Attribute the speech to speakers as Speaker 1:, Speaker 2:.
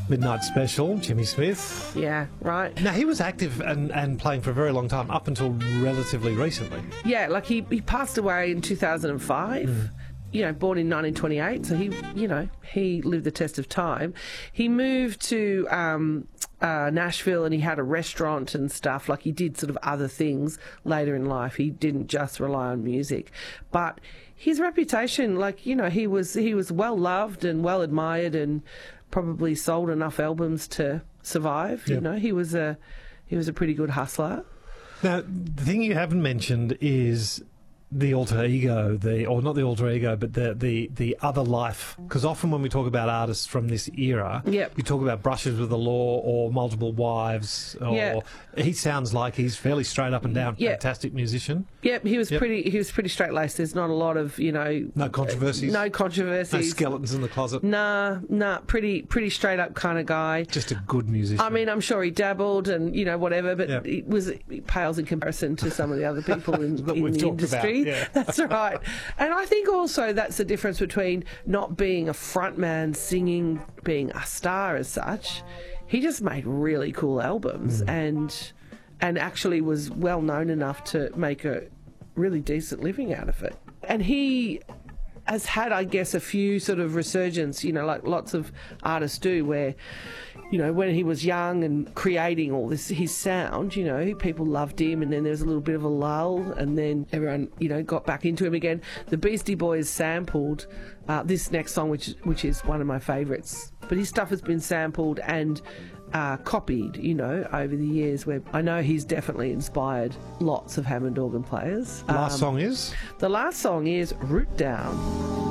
Speaker 1: Midnight Special, Jimmy Smith.
Speaker 2: Yeah, right.
Speaker 1: Now, he was active and playing for a very long time, up until relatively recently.
Speaker 2: Yeah, like he passed away in 2005. You know, born in 1928, so he lived the test of time. He moved to Nashville and he had a restaurant and stuff. Like, he did sort of other things later in life. He didn't just rely on music, but his reputation, like, you know, he was well loved and well admired, and probably sold enough albums to survive.
Speaker 1: Yep.
Speaker 2: You know, he was a pretty good hustler.
Speaker 1: Now, the thing you haven't mentioned is the alter ego, or not the alter ego, but the other life. Because often when we talk about artists from this era,
Speaker 2: Yep.
Speaker 1: you talk about brushes with the law or multiple wives. Or
Speaker 2: Yeah.
Speaker 1: he sounds like he's fairly straight up and down,
Speaker 2: Yep.
Speaker 1: fantastic musician.
Speaker 2: Yep, he was pretty straight laced. There's not a lot of, you know,
Speaker 1: No controversies.
Speaker 2: no controversies.
Speaker 1: No skeletons in the closet.
Speaker 2: Nah, pretty straight up kind of guy.
Speaker 1: Just a good musician.
Speaker 2: I mean, I'm sure he dabbled and, you know, whatever, but
Speaker 1: Yeah.
Speaker 2: it pales in comparison to some of the other people in
Speaker 1: That
Speaker 2: the
Speaker 1: we've talked about,
Speaker 2: industry.
Speaker 1: yeah.
Speaker 2: That's right. And I think also that's the difference between not being a frontman singing, being a star as such. He just made really cool albums and actually was well known enough to make a really decent living out of it. And he has had, I guess, a few sort of resurgence, you know, like lots of artists do, where, you know, when he was young and creating all this, his sound, you know, people loved him, and then there was a little bit of a lull, and then everyone, you know, got back into him again. The Beastie Boys sampled this next song, which is one of my favourites. But his stuff has been sampled and copied, you know, over the years, where I know he's definitely inspired lots of Hammond organ players.
Speaker 1: Last song is?
Speaker 2: The last song is Root Down.